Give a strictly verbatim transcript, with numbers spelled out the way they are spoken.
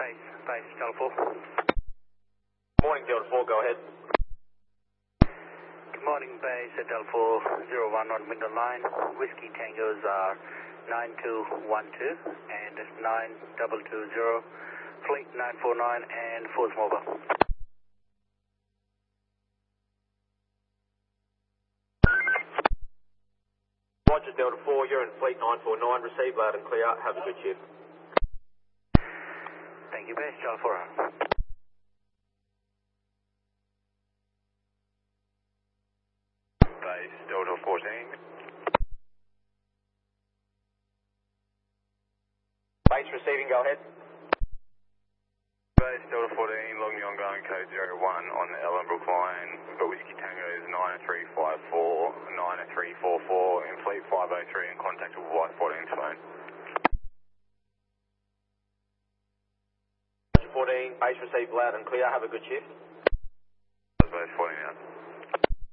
Base, base, Delta four. Morning, Delta four, go ahead. Good morning, base at Delta four, zero one on window line. Whiskey Tangos are nine two one two and nine two two zero. Fleet nine four nine and Force Mobile. Roger, Delta four, you're in Fleet nine four nine, receive loud and clear, have a good shift. Thank you, base, Delta four. Base, Delta fourteen. Base receiving, go ahead. Base, Delta fourteen, log me ongoing code zero one on the Ellenbrook line. We've got Whiskey Tango's nine three five four, nine three four four in Fleet five oh three in contact with White fourteen's phone. fourteen, base received loud and clear, have a good shift.